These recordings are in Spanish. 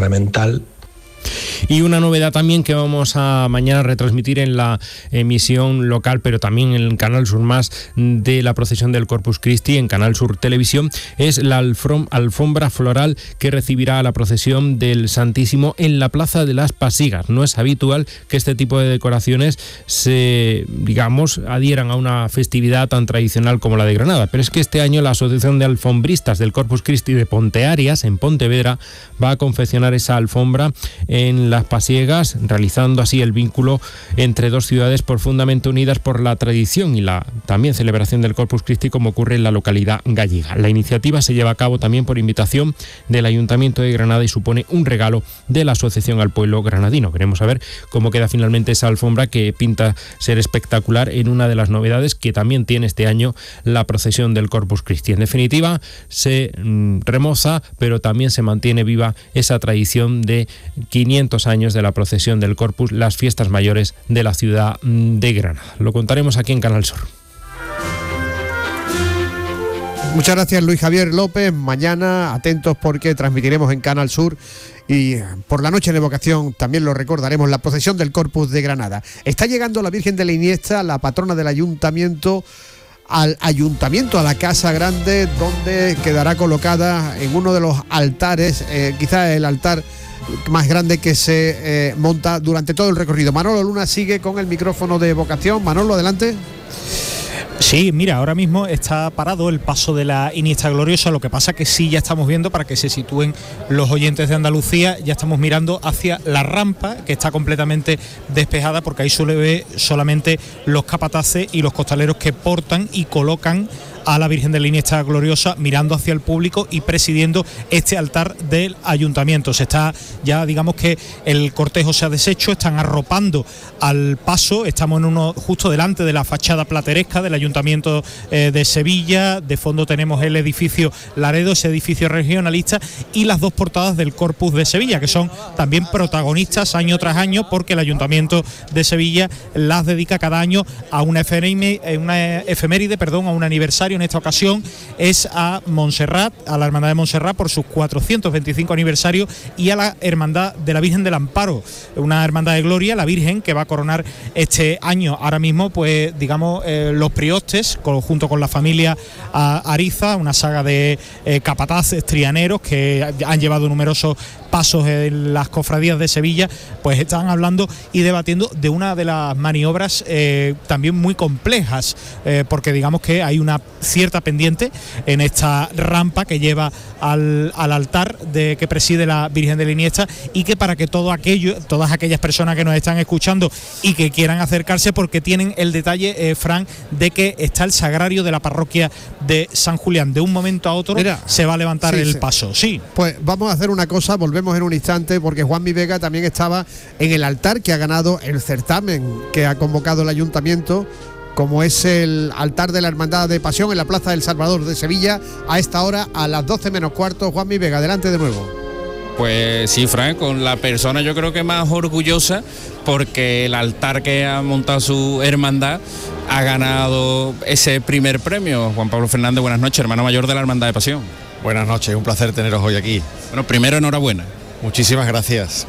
sacramental. Y una novedad también que vamos a mañana retransmitir en la emisión local, pero también en Canal Sur Más, de la procesión del Corpus Christi en Canal Sur Televisión, es la alfombra floral que recibirá a la procesión del Santísimo en la Plaza de las Pasigas. No es habitual que este tipo de decoraciones se, adhieran a una festividad tan tradicional como la de Granada, pero es que este año la Asociación de Alfombristas del Corpus Christi de Pontearias, en Pontevedra, va a confeccionar esa alfombra en las Pasiegas, realizando así el vínculo entre dos ciudades profundamente unidas por la tradición y la también celebración del Corpus Christi, como ocurre en la localidad gallega. La iniciativa se lleva a cabo también por invitación del Ayuntamiento de Granada y supone un regalo de la asociación al pueblo granadino. Veremos a ver cómo queda finalmente esa alfombra, que pinta ser espectacular, en una de las novedades que también tiene este año la procesión del Corpus Christi. En definitiva, se remoza, pero también se mantiene viva esa tradición de 500 años de la procesión del Corpus, las fiestas mayores de la ciudad de Granada. Lo contaremos aquí en Canal Sur. Muchas gracias, Luis Javier López. Mañana atentos, porque transmitiremos en Canal Sur, y por la noche en Evocación también lo recordaremos, la procesión del Corpus de Granada. Está llegando la Virgen de la Iniesta, la patrona del ayuntamiento, a la Casa Grande, donde quedará colocada en uno de los altares, quizás el altar más grande que se monta durante todo el recorrido. Manolo Luna sigue con el micrófono de Evocación. Manolo, adelante. Sí, mira, ahora mismo está parado el paso de la Iniesta Gloriosa, lo que pasa que sí ya estamos viendo, para que se sitúen los oyentes de Andalucía, ya estamos mirando hacia la rampa, que está completamente despejada, porque ahí suele ver solamente los capataces y los costaleros que portan y colocan a la Virgen de la Iniesta Gloriosa, mirando hacia el público y presidiendo este altar del ayuntamiento. Se está ya, digamos que el cortejo se ha deshecho, están arropando al paso, estamos en uno justo delante de la fachada plateresca del ayuntamiento de Sevilla. De fondo tenemos el edificio Laredo, ese edificio regionalista, y las dos portadas del Corpus de Sevilla, que son también protagonistas año tras año, porque el ayuntamiento de Sevilla las dedica cada año a una efeméride, a un aniversario. En esta ocasión es a Montserrat, a la Hermandad de Montserrat, por sus 425 aniversarios, y a la Hermandad de la Virgen del Amparo, una hermandad de gloria, la Virgen que va a coronar este año. Ahora mismo, pues digamos, los priostes, junto con la familia Ariza, una saga de capataces trianeros que han llevado numerosos pasos en las cofradías de Sevilla, pues están hablando y debatiendo de una de las maniobras también muy complejas, porque digamos que hay una cierta pendiente en esta rampa que lleva al altar que preside la Virgen de la Iniesta, y que para que todas aquellas personas que nos están escuchando y que quieran acercarse, porque tienen el detalle, Fran, de que está el sagrario de la parroquia de San Julián. De un momento a otro se va a levantar el paso. Sí. Pues vamos a hacer una cosa, volvemos en un instante, porque Juanmi Vega también estaba en el altar que ha ganado el certamen que ha convocado el ayuntamiento, como es el altar de la Hermandad de Pasión en la Plaza del Salvador de Sevilla, a esta hora, a las 12 menos cuarto. Juanmi Vega, adelante de nuevo. Pues sí, Fran, con la persona yo creo que más orgullosa, porque el altar que ha montado su hermandad ha ganado ese primer premio. Juan Pablo Fernández, buenas noches, hermano mayor de la Hermandad de Pasión. Buenas noches, un placer teneros hoy aquí. Bueno, primero enhorabuena. Muchísimas gracias.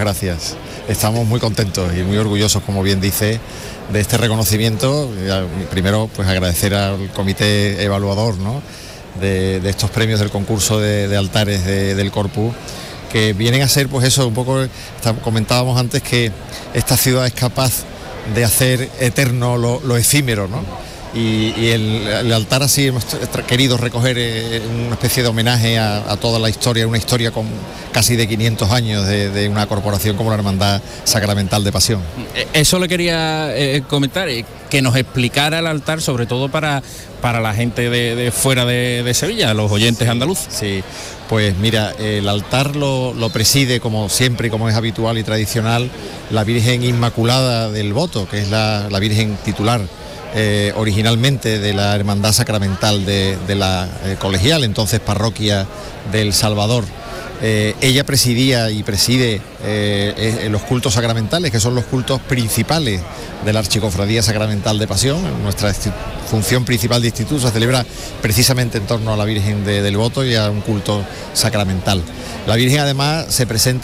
Estamos muy contentos y muy orgullosos, como bien dice, de este reconocimiento. Primero, pues agradecer al comité evaluador, ¿no?, de estos premios del concurso de altares del Corpus, que vienen a ser, pues eso, un poco, comentábamos antes que esta ciudad es capaz de hacer eterno lo efímero, ¿no? Y el altar así hemos querido recoger una especie de homenaje a toda la historia, una historia con casi de 500 años de una corporación como la Hermandad Sacramental de Pasión. Eso le quería comentar, que nos explicara el altar, sobre todo para la gente de fuera de Sevilla, los oyentes andaluces. Sí, pues mira, el altar lo preside, como siempre y como es habitual y tradicional, la Virgen Inmaculada del Voto, que es la Virgen titular originalmente de la Hermandad Sacramental de la Colegial, entonces Parroquia del Salvador. Ella presidía y preside los cultos sacramentales, que son los cultos principales de la Archicofradía Sacramental de Pasión. Nuestra función principal de instituto se celebra precisamente en torno a la Virgen del Voto y a un culto sacramental. La Virgen además se presenta